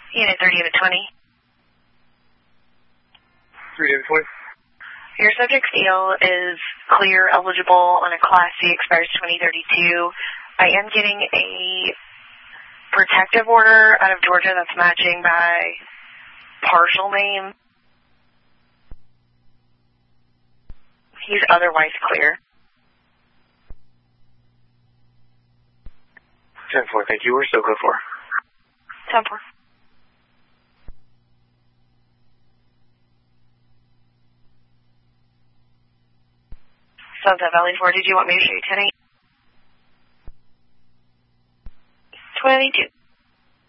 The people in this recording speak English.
Unit 30 to 20. 3 to 20. Your subject's deal is clear, eligible on a Class C, expires 2032. I am getting a protective order out of Georgia that's matching by partial name. He's otherwise clear. 10-4, thank you. We're still good for. 10-4. Sunset Valley 4, did you want me to show you 10-8? 22.